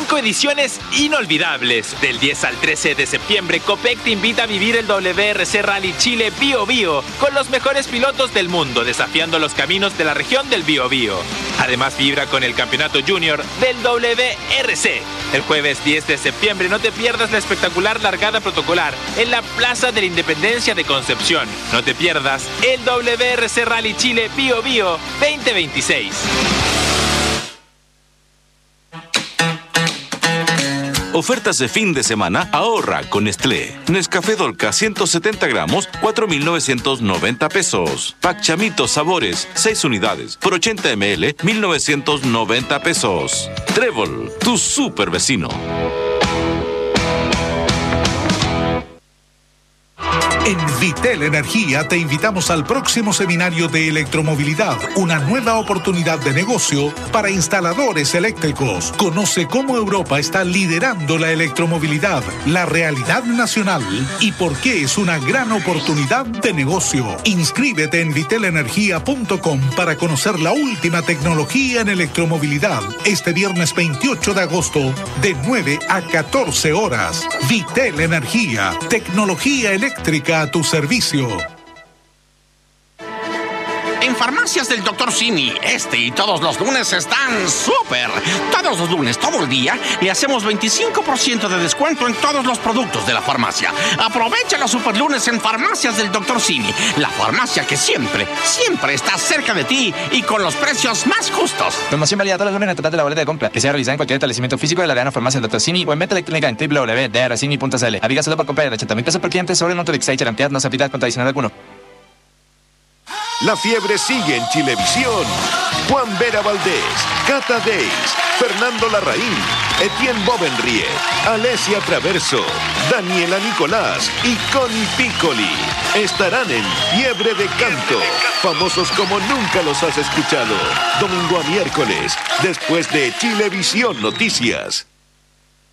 5 ediciones inolvidables. Del 10 al 13 de septiembre, Copec te invita a vivir el WRC Rally Chile Bío Bío con los mejores pilotos del mundo, desafiando los caminos de la región del Bío Bío. Además, vibra con el campeonato junior del WRC. El jueves 10 de septiembre no te pierdas la espectacular largada protocolar en la Plaza de la Independencia de Concepción. No te pierdas el WRC Rally Chile Bío Bío 2026. Ofertas de fin de semana, ahorra con Nestlé. Nescafé Dolca 170 gramos, 4,990 pesos. Pack Chamito Sabores, 6 unidades, por 80 ml, 1,990 pesos. Trébol, tu super vecino. En Vitel Energía te invitamos al próximo seminario de electromovilidad, una nueva oportunidad de negocio para instaladores eléctricos. Conoce cómo Europa está liderando la electromovilidad, la realidad nacional y por qué es una gran oportunidad de negocio. Inscríbete en vitelenergia.com para conocer la última tecnología en electromovilidad este viernes 28 de agosto de 9 a 14 horas. Vitel Energía, tecnología eléctrica a tu servicio. En Farmacias del Dr. Simi, este y todos los lunes están súper. Todos los lunes, todo el día, le hacemos 25% de descuento en todos los productos de la farmacia. Aprovecha los super lunes en Farmacias del Dr. Simi, la farmacia que siempre está cerca de ti y con los precios más justos. Promoción válida todos los lunes en el total de la boleta de compra, que sea realizada en cualquier establecimiento físico de la Reana Farmacia del Dr. Simi o en venta electrónica en www.drcimi.cl. Aviga solo por comprar de 80.000 pesos por cliente sobre el monto de Excite Charantead, no se aplica con tradicional alguno. La fiebre sigue en Chilevisión. Juan Vera Valdés, Cata Deis, Fernando Larraín, Etienne Bovenrie, Alesia Traverso, Daniela Nicolás y Connie Piccoli estarán en Fiebre de Canto. Famosos como nunca los has escuchado. Domingo a miércoles, después de Chilevisión Noticias.